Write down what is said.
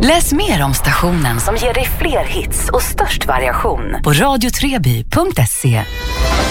Läs mer om stationen som ger dig fler hits och störst variation på radiotreby.se.